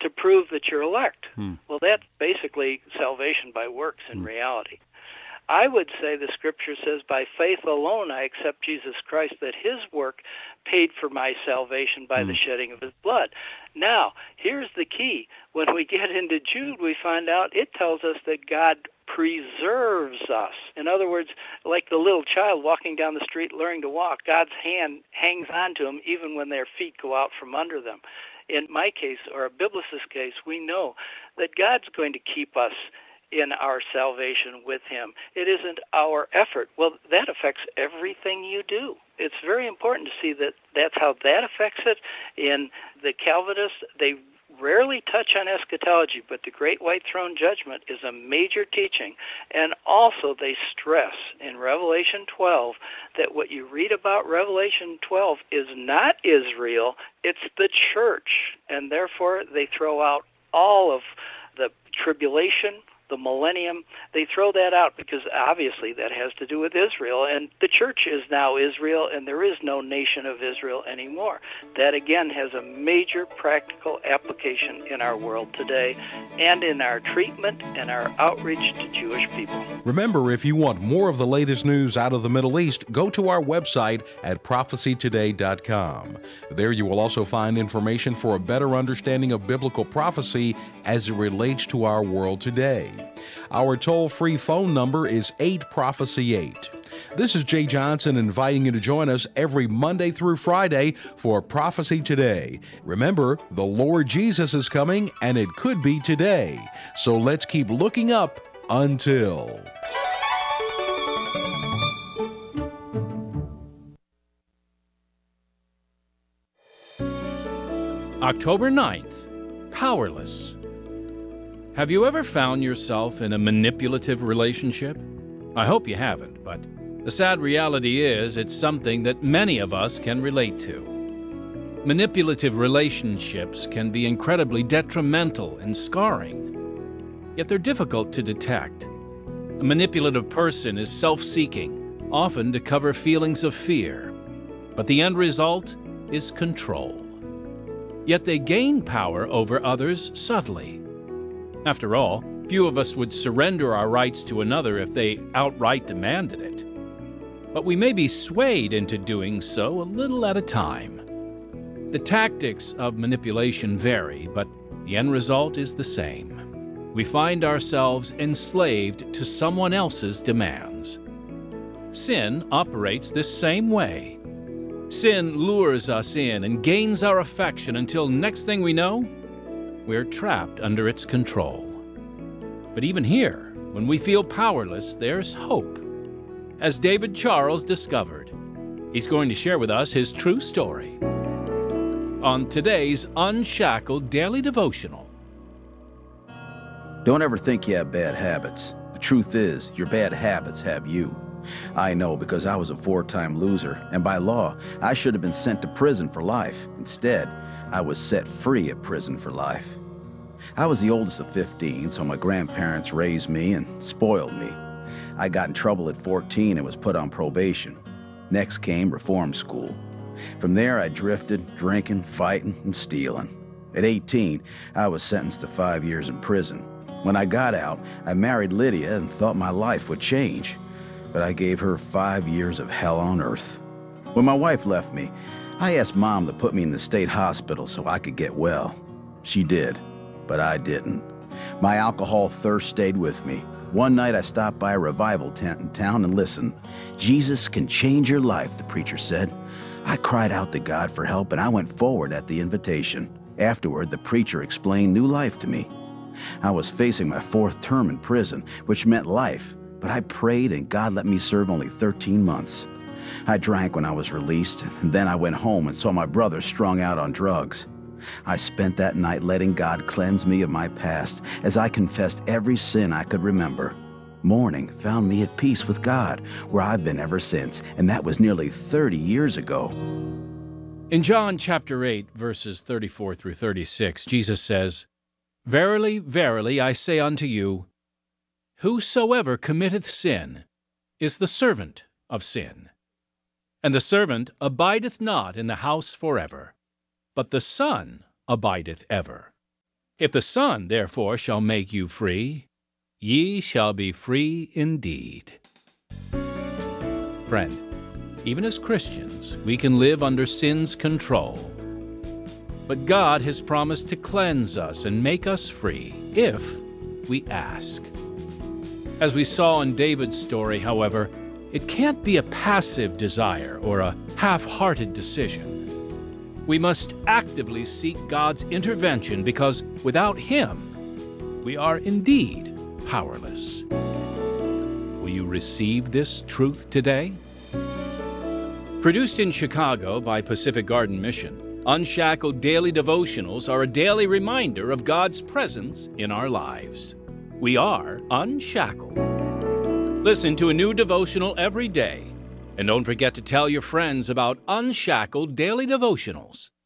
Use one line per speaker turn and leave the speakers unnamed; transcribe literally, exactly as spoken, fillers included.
to prove that you're elect.
Hmm.
Well, that's basically salvation by works in
Hmm.
reality. I would say the Scripture says, by faith alone I accept Jesus Christ, that his work paid for my salvation by
Hmm.
the shedding of his blood. Now, here's the key. When we get into Jude, we find out it tells us that God preserves us. In other words, like the little child walking down the street learning to walk, God's hand hangs on to them even when their feet go out from under them. In my case, or a biblicist case, we know that God's going to keep us in our salvation with him. It isn't our effort. Well, that affects everything you do. It's very important to see that that's how that affects it. In the Calvinists, they rarely touch on eschatology, but the Great White Throne Judgment is a major teaching. And also they stress in Revelation twelve that what you read about Revelation twelve is not Israel, it's the church. And therefore they throw out all of the tribulation, the millennium. They throw that out because obviously that has to do with Israel, and the church is now Israel, and there is no nation of Israel anymore. That again has a major practical application in our world today and in our treatment and our outreach to Jewish people.
Remember, if you want more of the latest news out of the Middle East, go to our website at prophecy today dot com. There you will also find information for a better understanding of biblical prophecy as it relates to our world today. Our toll-free phone number is eight prophecy eight. This is Jay Johnson inviting you to join us every Monday through Friday for Prophecy Today. Remember, the Lord Jesus is coming, and it could be today. So let's keep looking up until...
October ninth, Powerless. Have you ever found yourself in a manipulative relationship? I hope you haven't, but the sad reality is it's something that many of us can relate to. Manipulative relationships can be incredibly detrimental and scarring, yet they're difficult to detect. A manipulative person is self-seeking, often to cover feelings of fear, but the end result is control. Yet they gain power over others subtly. After all, few of us would surrender our rights to another if they outright demanded it. But we may be swayed into doing so a little at a time. The tactics of manipulation vary, but the end result is the same. We find ourselves enslaved to someone else's demands. Sin operates this same way. Sin lures us in and gains our affection until next thing we know, we're trapped under its control. But even here, when we feel powerless, there's hope. As David Charles discovered, he's going to share with us his true story on today's Unshackled Daily Devotional.
Don't ever think you have bad habits. The truth is, your bad habits have you. I know because I was a four-time loser, and by law, I should have been sent to prison for life. Instead, I was set free at prison for life. I was the oldest of fifteen, so my grandparents raised me and spoiled me. I got in trouble at fourteen and was put on probation. Next came reform school. From there, I drifted, drinking, fighting, and stealing. At eighteen, I was sentenced to five years in prison. When I got out, I married Lydia and thought my life would change. But I gave her five years of hell on earth. When my wife left me, I asked Mom to put me in the state hospital so I could get well. She did, but I didn't. My alcohol thirst stayed with me. One night I stopped by a revival tent in town and listened. Jesus can change your life, the preacher said. I cried out to God for help and I went forward at the invitation. Afterward, the preacher explained new life to me. I was facing my fourth term in prison, which meant life, but I prayed and God let me serve only thirteen months. I drank when I was released, and then I went home and saw my brother strung out on drugs. I spent that night letting God cleanse me of my past as I confessed every sin I could remember. Morning found me at peace with God, where I've been ever since, and that was nearly thirty years ago.
In John chapter eight, verses thirty-four through thirty-six, Jesus says, "Verily, verily, I say unto you, whosoever committeth sin is the servant of sin. And the servant abideth not in the house forever, but the Son abideth ever. If the Son, therefore, shall make you free, ye shall be free indeed. Friend, even as Christians, we can live under sin's control. But God has promised to cleanse us and make us free if we ask. As we saw in David's story, however, it can't be a passive desire or a half-hearted decision. We must actively seek God's intervention because without Him, we are indeed powerless. Will you receive this truth today? Produced in Chicago by Pacific Garden Mission, Unshackled Daily Devotionals are a daily reminder of God's presence in our lives. We are unshackled. Listen to a new devotional every day. And don't forget to tell your friends about Unshackled Daily Devotionals.